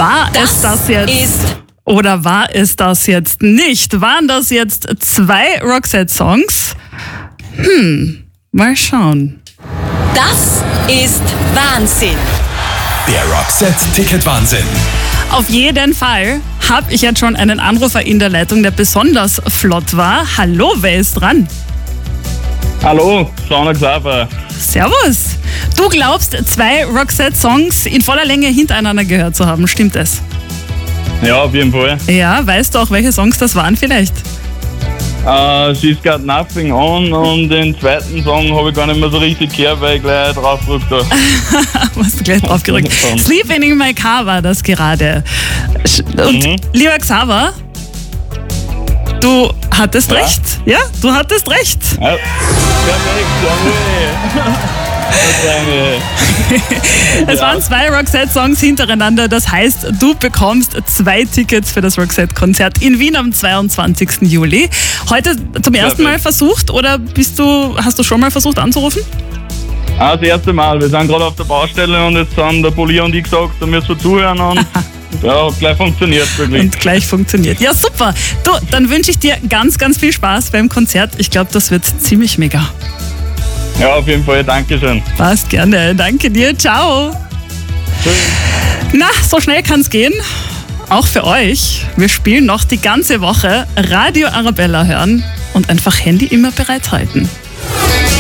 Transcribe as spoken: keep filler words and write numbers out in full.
War Das es das jetzt? ist Oder war es das jetzt nicht? Waren das jetzt zwei Roxette-Songs? Hm, mal schauen. Das ist Wahnsinn. Der Roxette-Ticket-Wahnsinn. Auf jeden Fall habe ich jetzt schon einen Anrufer in der Leitung, der besonders flott war. Hallo, wer ist dran? Hallo, Sauna Xaver. Servus. Du glaubst, zwei Roxette-Songs in voller Länge hintereinander gehört zu haben, stimmt es? Ja, auf jeden Fall. Ja, weißt du auch, welche Songs das waren vielleicht? Uh, She's Got Nothing On und den zweiten Song habe ich gar nicht mehr so richtig gehört, weil ich gleich drauf gedrückt habe. Hast du gleich drauf gerückt. Sleeping in My Car war das gerade. Und Mhm. lieber Xaver, du hattest Ja. recht. Ja, du hattest recht. Ja, perfekt, jawohl. Das eine. Es Ja. waren zwei Roxette-Songs hintereinander. Das heißt, du bekommst zwei Tickets für das Roxette-Konzert in Wien am zweiundzwanzigsten Juli. Heute zum ersten Mal Perfekt. versucht oder bist du, hast du schon mal versucht anzurufen? Ah, das erste Mal. Wir sind gerade auf der Baustelle und jetzt haben der Polier und ich gesagt, da müssen wir zuhören und ja, hat gleich funktioniert wirklich. Und gleich funktioniert. Ja, super. Du, dann wünsche ich dir ganz, ganz viel Spaß beim Konzert. Ich glaube, das wird ziemlich mega. Ja, auf jeden Fall, Dankeschön. Passt gerne. Danke dir. Ciao. Tschüss. Na, so schnell kann's gehen. Auch für euch. Wir spielen noch die ganze Woche Radio Arabella hören und einfach Handy immer bereithalten.